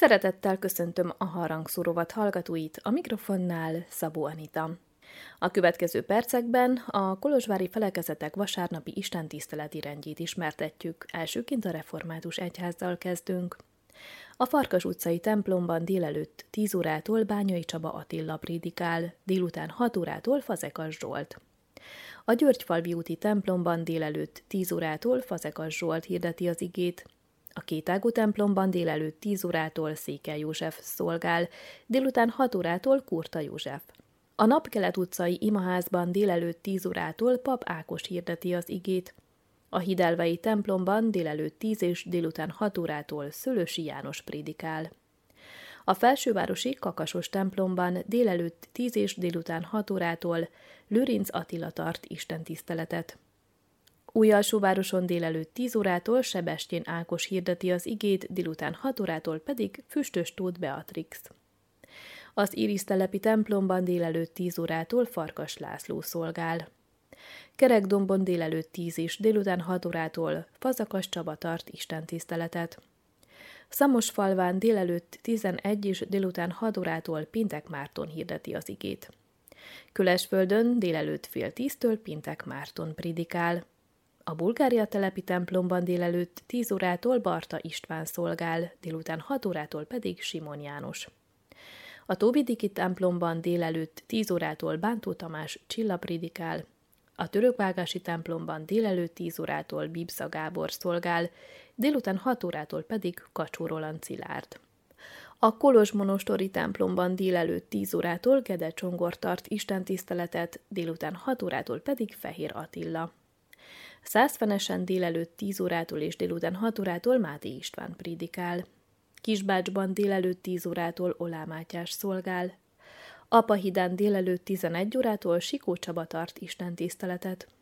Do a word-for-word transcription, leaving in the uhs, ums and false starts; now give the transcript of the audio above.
Szeretettel köszöntöm a Harangszó rovat hallgatóit, a mikrofonnál Szabó Anita. A következő percekben a kolozsvári felekezetek vasárnapi istentiszteleti rendjét ismertetjük, elsőként a református egyházzal kezdünk. A Farkas utcai templomban délelőtt tíz órától Bányai Csaba Attila prédikál, délután hat órától Fazekas Zsolt. A Györgyfalvi úti templomban délelőtt tíz órától Fazekas Zsolt hirdeti az igét, a Kétágú templomban délelőtt tíz órától Székely József szolgál, délután hat órától Kurta József. A Napkelet utcai imaházban délelőtt tíz órától Pap Ákos hirdeti az igét, a Hidelvei templomban délelőtt tíz és délután hat órától Szőlősi János prédikál. A felsővárosi Kakasos templomban délelőtt tíz és délután hat órától Lőrinc Attila tart istentiszteletet. Újalsóvároson délelőtt tíz órától Sebestyén Ákos hirdeti az igét, délután hat órától pedig Füstös Tóth Beatrix. Az Irisztelepi templomban délelőtt tíz órától Farkas László szolgál. Kerekdombon délelőtt tíz és délután hat órától Fazakas Csaba tart istentiszteletet. Szamosfalván délelőtt tizenegy és délután hat órától Pintek Márton hirdeti az igét. Külesföldön délelőtt fél tíztől Pintek Márton prédikál. A Bulgária telepi templomban délelőtt tíz órától Barta István szolgál, délután hat órától pedig Simon János. A Tóvidiki templomban délelőtt tíz órától Bántó Tamás Csilla prédikál, a Törökvágási templomban délelőtt tíz órától Bibsza Gábor szolgál, délután hat órától pedig Kacsó Roland Szilárd. A Kolozsmonostori templomban délelőtt tíz órától Gede Csongor tart istentiszteletet, délután hat órától pedig Fehér Attila. Szászfenesen délelőtt tíz órától és délután hat órától Máté István prédikál. Kisbácsban délelőtt tíz órától Olá Mátyás szolgál. Apahidán délelőtt tizenegy órától Sikó Csaba tart istentiszteletet.